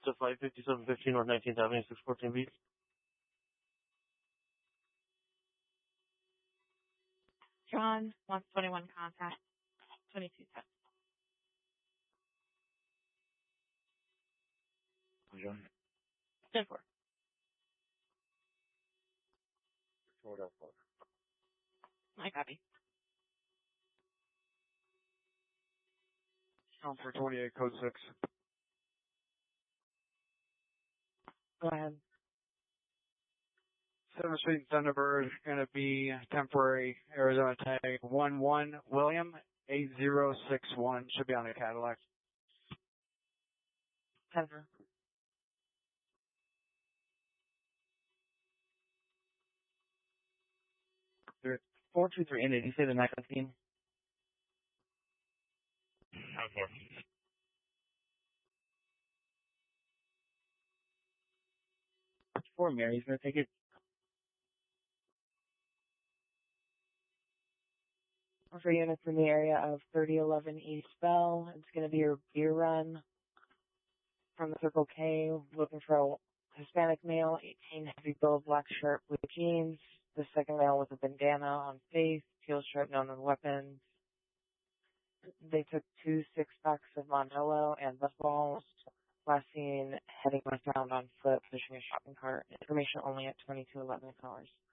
to 55715 North 19th Avenue, 614B. John, 121 contact, 2210. John. 10-4. 4.4. I copy. Count for 28, code 6. Go ahead. 7th Street, Thunderbird, gonna be temporary Arizona tag 11 William 8061. Should be on the Cadillac. 10-4. 423 Indy, did you say the 915? 10-4. For Mary's gonna take it. For units in the area of 3011 East Bell, it's going to be your beer run from the Circle K, looking for a Hispanic male, 18, heavy build, black shirt, blue jeans. The second male with a bandana on face, teal stripe known on weapons. They took 2 6-packs of Modelo and buzz balls. Last seen heading westbound on foot, pushing a shopping cart. Information only at 2211 hours.